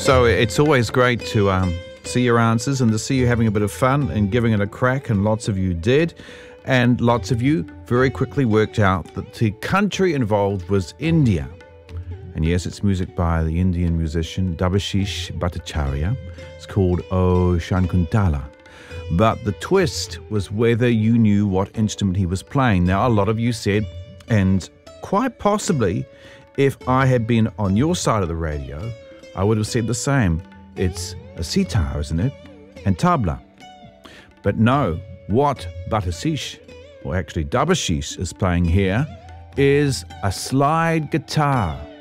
So it's always great to see your answers and to see you having a bit of fun and giving it a crack, and lots of you did. And lots of you very quickly worked out that the country involved was India. And yes, it's music by the Indian musician Debashish Bhattacharya. It's called O Shankuntala. But the twist was whether you knew what instrument he was playing. Now, a lot of you said, and quite possibly, if I had been on your side of the radio, I would have said the same. It's a sitar, isn't it? And tabla. But no, what Bhattacharya, or actually Debashish, is playing here is a slide guitar.